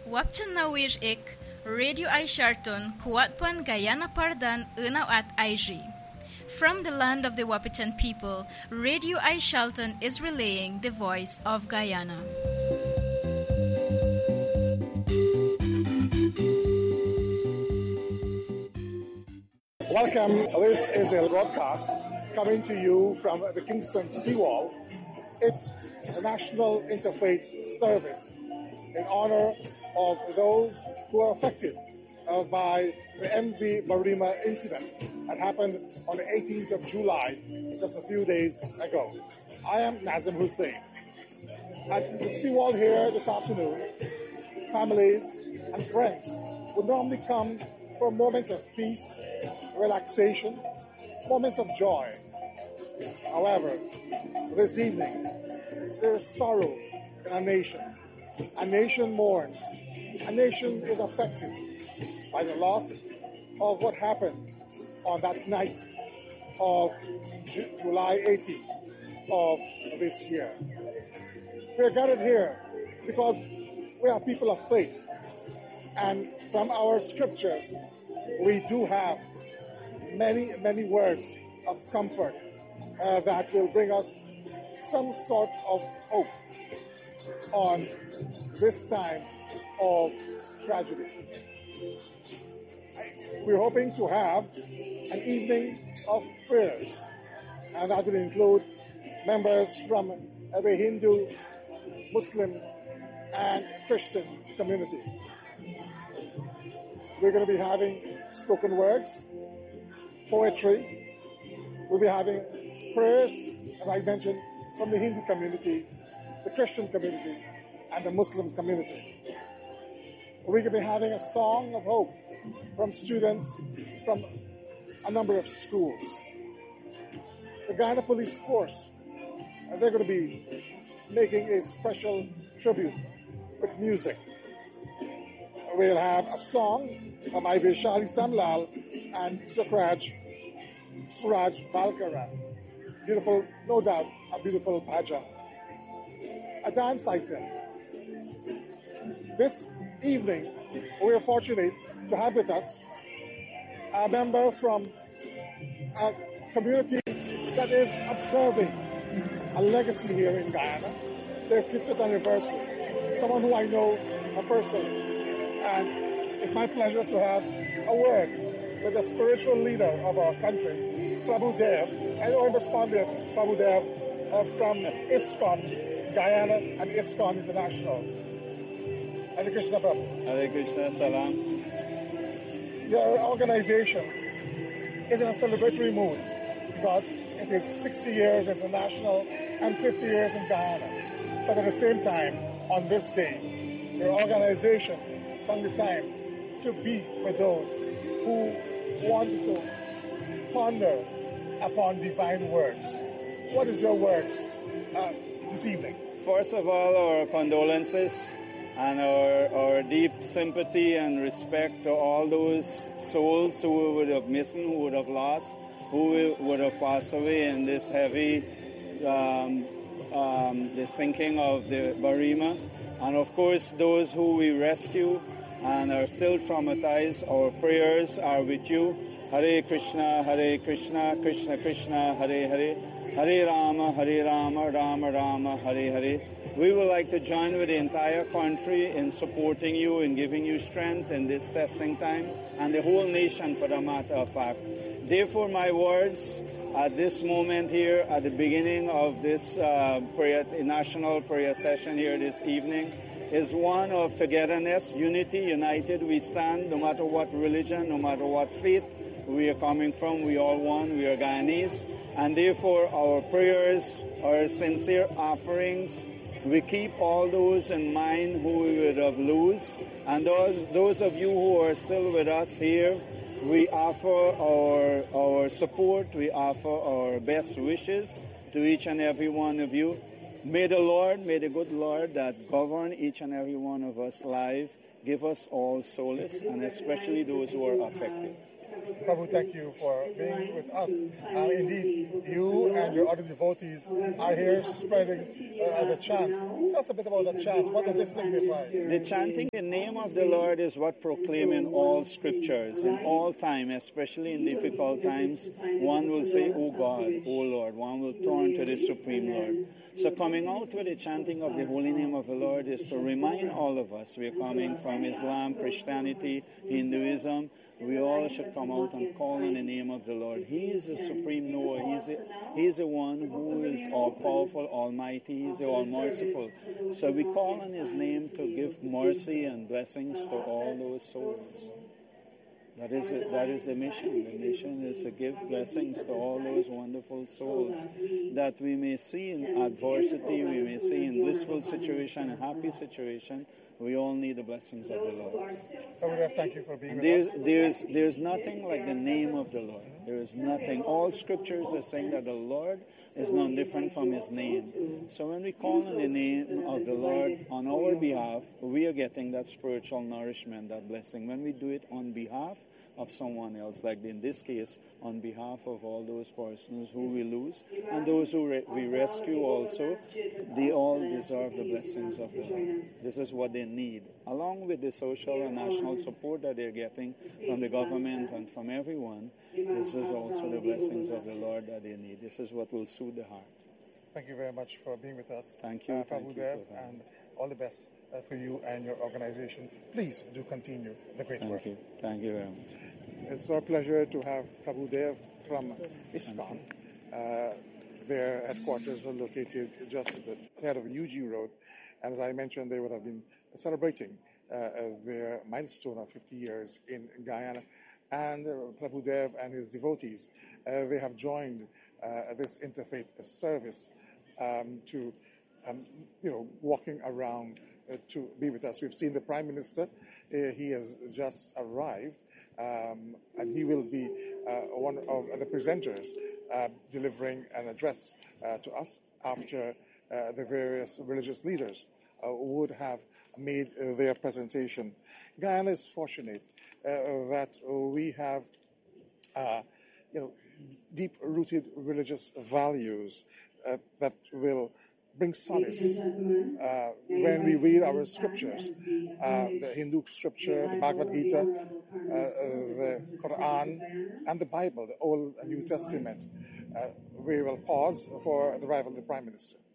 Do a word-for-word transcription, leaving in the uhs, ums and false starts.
Wapchan nawir ik, Radio Ay Sharton, Kuatpan Guyana Pardan, Unaw at Aiji. From the land of the Wapichan people, Radio Ay Sharton is relaying the voice of Guyana. Welcome. This is a broadcast coming to you from the Kingston Seawall. It's a national interfaith service in honor of those who are affected uh, by the M V Barima incident that happened on the eighteenth of July, just a few days ago. I am Nazim Hussain. At the Seawall here this afternoon, families and friends would normally come for moments of peace, relaxation, moments of joy. However, this evening, there is sorrow in our nation. A nation mourns. A nation is affected by the loss of what happened on that night of Ju- July eighteenth of this year. We are gathered here because we are people of faith, and from our scriptures, we do have many, many words of comfort uh, that will bring us some sort of hope on this time of tragedy. We're hoping to have an evening of prayers, and that will include members from uh, the Hindu, Muslim, and Christian community. We're going to be having spoken words, poetry. We'll be having prayers, as I mentioned, from the Hindu community, the Christian community, and the Muslim community. We're going to be having a song of hope from students from a number of schools. The Guyana Police Force, uh, they're going to be making a special tribute with music. We'll have a song from Ivy Shali Samlal and Sukraj Suraj Balkara. Beautiful, no doubt, a beautiful pageant. A dance item. This evening, we are fortunate to have with us a member from a community that is observing a legacy here in Guyana, their fiftieth anniversary. Someone who I know a person, and it's my pleasure to have a word with the spiritual leader of our country, Prabhu Dev. I know him as fondly as Prabhu Dev uh, from ISKCON Guyana and ISKCON International. Hare Krishna, Prabhu. Hare Krishna, Salam. Your organization is in a celebratory mood because it is sixty years international and fifty years in Guyana. But at the same time, on this day, your organization found the time to be with those who want to ponder upon divine words. What is your words uh, this evening? First of all, our condolences and our, our deep sympathy and respect to all those souls who would have missed, who would have lost, who would have passed away in this heavy, um, um, the sinking of the Barima. And of course, those who we rescue and are still traumatized, our prayers are with you. Hare Krishna, Hare Krishna, Krishna Krishna, Hare Hare, Hare Rama, Hare Rama, Rama Rama, Hare Hare. We would like to join with the entire country in supporting you, in giving you strength in this testing time, and the whole nation for the matter of fact. Therefore, my words at this moment here, at the beginning of this uh, prayer, national prayer session here this evening, is one of togetherness, unity, united we stand, no matter what religion, no matter what faith we are coming from, we all one, we are Guyanese, and therefore our prayers, our sincere offerings, we keep all those in mind who we would have lost, and those those of you who are still with us here, we offer our our support, we offer our best wishes to each and every one of you. May the Lord, may the good Lord that govern each and every one of us live, give us all solace, and especially those who are affected. Prabhu, thank you for being with us. Uh, indeed, you and your other devotees are here spreading uh, the chant. Tell us a bit about the chant. What does it signify? The chanting the name of the Lord is what proclaiming all scriptures in all time, especially in difficult times. One will say, "O God, O Lord." One will turn to the Supreme Lord. So coming out with the chanting of the holy name of the Lord is to remind all of us we're coming from Islam, Christianity, Hinduism. We all should come out and call on the name of the Lord. He is the supreme knower. He's the, he's the one who is all-powerful, almighty. He's the all-merciful. So we call on his name to give mercy and blessings to all those souls. That is it. That is the mission. The mission is to give blessings to all those wonderful souls that we may see in adversity, we may see in blissful situation, a happy situation. We all need the blessings of the Lord. Prabhudev, thank you for being with There's, us. there's, there's nothing like the name of the Lord. There is nothing. All scriptures are saying that the Lord is none different from his name. So when we call on the name of the Lord on our behalf, we are getting that spiritual nourishment, that blessing. When we do it on behalf of someone else, like in this case, on behalf of all those persons who we lose and those who re- we rescue also, they all deserve the blessings of the Lord. This is what they need, along with the social and national support that they're getting from the government and from everyone. This is also the blessings of the Lord that they need. This is what will soothe the heart. Thank you very much for being with us. Thank you. Uh, Thank you Prabhudev, for that. and all the best uh, for you and your organization. Please do continue the great Thank work. you. Thank you very much. It's our pleasure to have Prabhudev from ISKCON. Uh, their headquarters are located just at the head of U G Road. And as I mentioned, they would have been celebrating uh, their milestone of fifty years in Guyana. And uh, Prabhudev and his devotees, uh, they have joined uh, this interfaith service um, to, um, you know, walking around uh, to be with us. We've seen the Prime Minister. Uh, he has just arrived. Um, and he will be uh, one of the presenters uh, delivering an address uh, to us after uh, the various religious leaders uh, would have made uh, their presentation. Guyana is fortunate uh, that we have, uh, you know, deep-rooted religious values uh, that will bring solace uh, when we read our scriptures, uh, the Hindu scripture, the Bhagavad Gita, uh, the Quran, and the Bible, the Old and New Testament. Uh, we will pause for the arrival of the Prime Minister.